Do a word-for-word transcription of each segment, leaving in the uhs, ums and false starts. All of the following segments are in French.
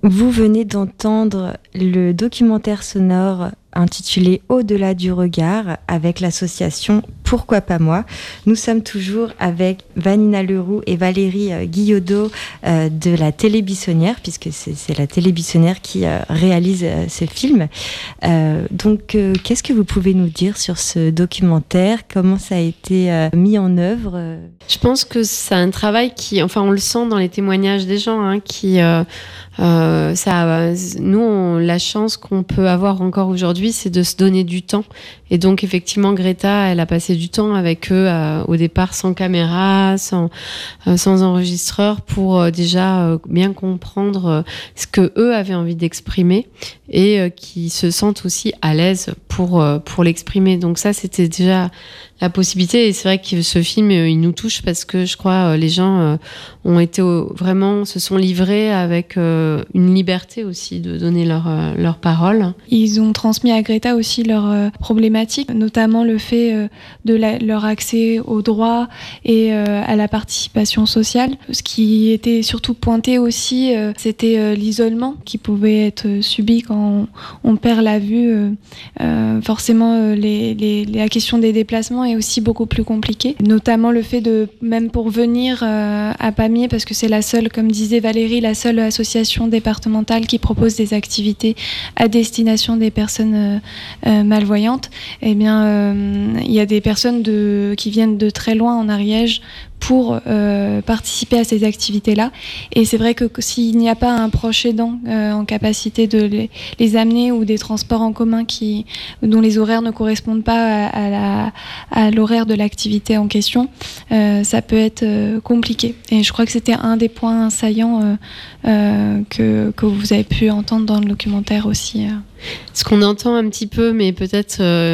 Vous venez d'entendre le documentaire sonore intitulé Au-delà du regard avec l'association Pourquoi pas moi. Nous sommes toujours avec Vanina Leroux et Valérie euh, Guillodeau euh, de la Télé Buissonnière, puisque c'est, c'est la Télé Buissonnière qui euh, réalise euh, ce film. Euh, donc, euh, qu'est-ce que vous pouvez nous dire sur ce documentaire ? Comment ça a été euh, mis en œuvre ? Je pense que c'est un travail qui, enfin, on le sent dans les témoignages des gens, hein, qui, euh, euh, ça, nous, on, la chance qu'on peut avoir encore aujourd'hui, c'est de se donner du temps. Et donc, effectivement, Greta, elle a passé du temps avec eux, euh, au départ, sans caméra, sans, euh, sans enregistreur, pour euh, déjà euh, bien comprendre euh, ce que eux avaient envie d'exprimer et euh, qui se sentent aussi à l'aise pour, euh, pour l'exprimer. Donc ça, c'était déjà la possibilité. Et c'est vrai que ce film, euh, il nous touche parce que je crois euh, les gens euh, ont été au, vraiment, se sont livrés avec euh, une liberté aussi de donner leur, euh, leur parole. Ils ont transmis à Greta aussi leurs euh, problématiques, notamment le fait euh, de la, leur accès aux droits et euh, à la participation sociale. Ce qui était surtout pointé aussi, euh, c'était euh, l'isolement qui pouvait être subi quand on, on perd la vue. Euh, euh, forcément, euh, les, les, la question des déplacements est aussi beaucoup plus compliquée. Notamment le fait de, même pour venir euh, à Pamiers, parce que c'est la seule, comme disait Valérie, la seule association départementale qui propose des activités à destination des personnes euh, euh, malvoyantes, eh bien, euh, il y a des personnes de, qui viennent de très loin en Ariège pour euh, participer à ces activités-là. Et c'est vrai que s'il n'y a pas un proche aidant euh, en capacité de les, les amener, ou des transports en commun qui, dont les horaires ne correspondent pas à, à, la, à l'horaire de l'activité en question, euh, ça peut être euh, compliqué. Et je crois que c'était un des points saillants euh, euh, que, que vous avez pu entendre dans le documentaire aussi. Euh. Ce qu'on entend un petit peu, mais peut-être euh,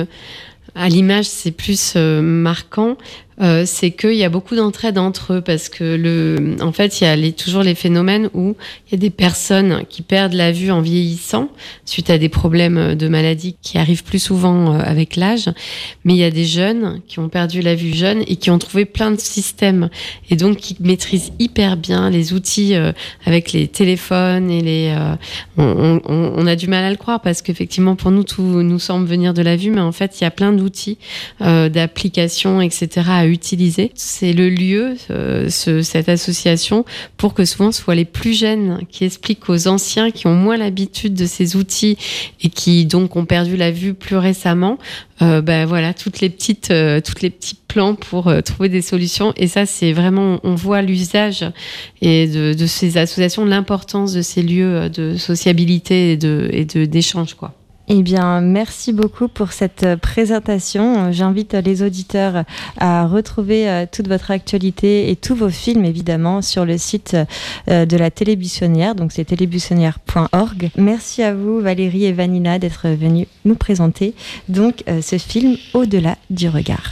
à l'image c'est plus euh, marquant, Euh, c'est qu'il y a beaucoup d'entraide entre eux, parce que le, en fait, il y a les, toujours les phénomènes où il y a des personnes qui perdent la vue en vieillissant suite à des problèmes de maladie qui arrivent plus souvent euh, avec l'âge, mais il y a des jeunes qui ont perdu la vue jeunes et qui ont trouvé plein de systèmes, et donc qui maîtrisent hyper bien les outils euh, avec les téléphones et les. Euh, on, on, on a du mal à le croire, parce qu'effectivement pour nous tout nous semble venir de la vue, mais en fait il y a plein d'outils, euh, d'applications, et cetera à utiliser. C'est le lieu, euh, ce, cette association, pour que souvent ce soit les plus jeunes qui expliquent aux anciens qui ont moins l'habitude de ces outils et qui donc ont perdu la vue plus récemment, euh, ben voilà, toutes les petites, euh, toutes les petits plans pour euh, trouver des solutions. Et ça, c'est vraiment, on voit l'usage et de, de ces associations, l'importance de ces lieux de sociabilité et de, et de d'échange, quoi. Eh bien, merci beaucoup pour cette présentation. J'invite les auditeurs à retrouver toute votre actualité et tous vos films, évidemment, sur le site de la Télé Buissonnière, donc c'est télé buissonnière point org. Merci à vous, Valérie et Vanina, d'être venues nous présenter donc ce film Au-delà du regard.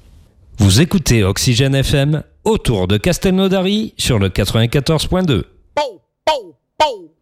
Vous écoutez Oxygène F M autour de Castelnaudary sur le quatre-vingt-quatorze point deux. Pow, pow, pow.